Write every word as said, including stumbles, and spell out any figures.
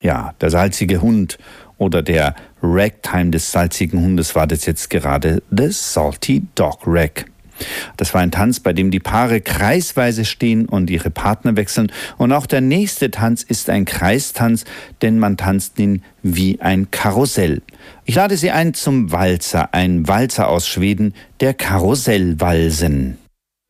Ja, der salzige Hund oder der Ragtime des salzigen Hundes war das jetzt gerade The Salty Dog Rag. Das war ein Tanz, bei dem die Paare kreisweise stehen und ihre Partner wechseln. Und auch der nächste Tanz ist ein Kreistanz, denn man tanzt ihn wie ein Karussell. Ich lade Sie ein zum Walzer, ein Walzer aus Schweden, der Karussellwalsen.